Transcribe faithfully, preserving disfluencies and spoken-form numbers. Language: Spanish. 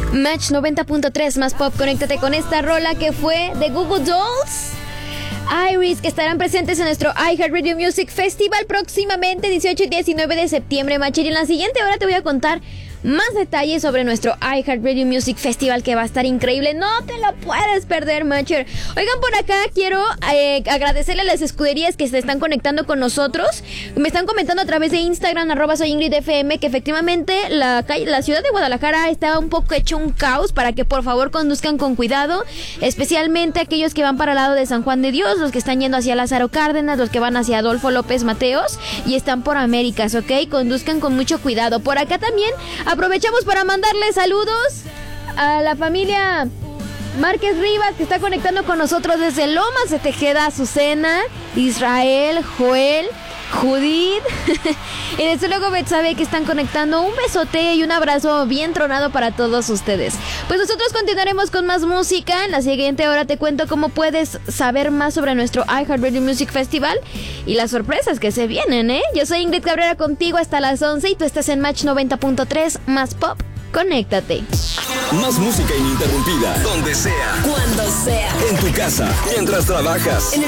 Match noventa punto tres más pop, conéctate con esta rola que fue de Google Dolls, Iris, que estarán presentes en nuestro iHeartRadio Music Festival próximamente dieciocho y diecinueve de septiembre, Machir. Y en la siguiente hora te voy a contar más detalles sobre nuestro iHeartRadio Music Festival, que va a estar increíble. No te lo puedes perder, Matcher. Oigan, por acá quiero eh, agradecerle a las escuderías que se están conectando con nosotros. Me están comentando a través de Instagram, arroba soy Ingrid F M, que efectivamente la, la ciudad de Guadalajara está un poco hecho un caos, para que por favor conduzcan con cuidado, especialmente aquellos que van para el lado de San Juan de Dios, los que están yendo hacia Lázaro Cárdenas, los que van hacia Adolfo López Mateos y están por Américas, ¿ok? Conduzcan con mucho cuidado. Por acá también aprovechamos para mandarle saludos a la familia Márquez Rivas, que está conectando con nosotros desde Lomas de Tejeda, Azucena, Israel, Joel, Judith y desde luego Betsabe, que están conectando. Un besote y un abrazo bien tronado para todos ustedes. Pues nosotros continuaremos con más música. En la siguiente hora te cuento cómo puedes saber más sobre nuestro iHeartRadio Music Festival y las sorpresas que se vienen, ¿eh? Yo soy Ingrid Cabrera, contigo hasta las once, y tú estás en Match noventa punto tres más pop. Conéctate. Más música ininterrumpida, donde sea, cuando sea, en tu casa, mientras trabajas, en el